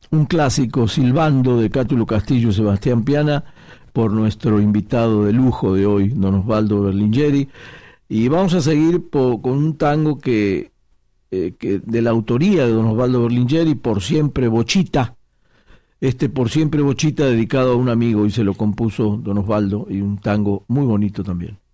un clásico, Silbando, de Cátulo Castillo y Sebastián Piana, por nuestro invitado de lujo de hoy, don Osvaldo Berlingeri. Y vamos a seguir con un tango que de la autoría de don Osvaldo Berlingeri, Por Siempre Bochita. Por Siempre Bochita, dedicado a un amigo, y se lo compuso don Osvaldo, y un tango muy bonito también.